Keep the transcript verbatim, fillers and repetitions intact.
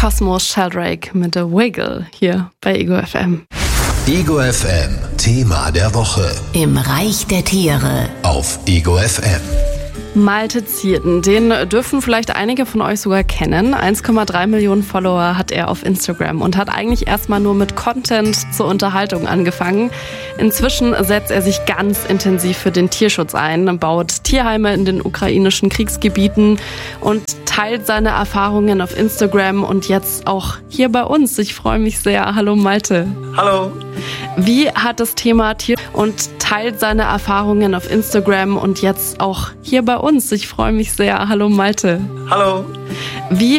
Cosmos Sheldrake mit The Wiggle hier bei Ego F M. Ego F M, Thema der Woche. Im Reich der Tiere. Auf Ego F M. Malte Zierden, den dürfen vielleicht einige von euch sogar kennen. eins Komma drei Millionen Follower hat er auf Instagram und hat eigentlich erstmal nur mit Content zur Unterhaltung angefangen. Inzwischen setzt er sich ganz intensiv für den Tierschutz ein, baut Tierheime in den ukrainischen Kriegsgebieten und teilt seine Erfahrungen auf Instagram und jetzt auch hier bei uns. Ich freue mich sehr. Hallo Malte. Hallo. Wie hat das Thema Tier und teilt seine Erfahrungen auf Instagram und jetzt auch hier bei uns. Ich freue mich sehr. Hallo Malte. Hallo. Wie